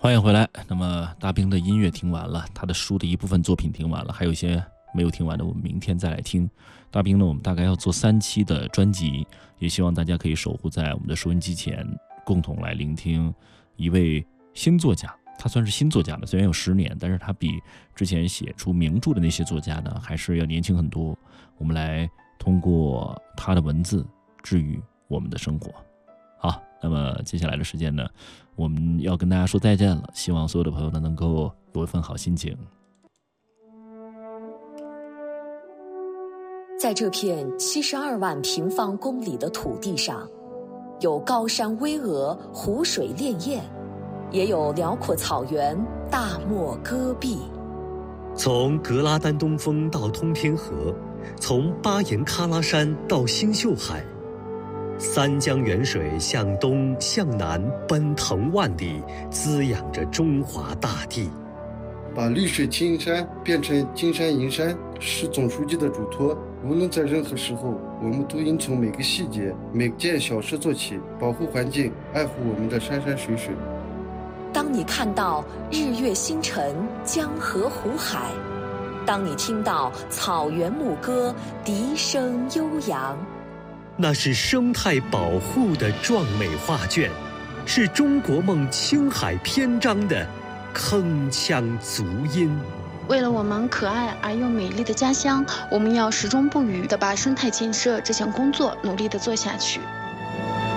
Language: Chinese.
欢迎回来。那么大兵的音乐听完了，他的书的一部分作品听完了，还有一些没有听完的，我们明天再来听。大兵呢，我们大概要做3期的专辑，也希望大家可以守护在我们的收音机前，共同来聆听一位新作家。他算是新作家了，虽然有10年，但是他比之前写出名著的那些作家呢，还是要年轻很多。我们来通过他的文字治愈我们的生活。好，那么接下来的时间呢，我们要跟大家说再见了。希望所有的朋友呢能够有一份好心情。 在这片72万平方公里的土地上，有高山巍峨，湖水潋滟，也有辽阔草原，大漠戈壁。 从格拉丹东峰到通天河，从巴颜喀拉山到星宿海，三江源水向东向南奔腾万里，滋养着中华大地。 把绿水青山变成金山银山是总书记的嘱托。无论在任何时候，我们都应从每个细节、每件小事做起，保护环境，爱护我们的山山水水。 当你看到日月星辰、江河湖海，当你听到草原牧歌，笛声悠扬， 那是生态保护的壮美画卷，是中国梦青海篇章的铿锵足音。 为了我们可爱而又美丽的家乡，我们要始终不渝地把生态建设这项工作努力地做下去。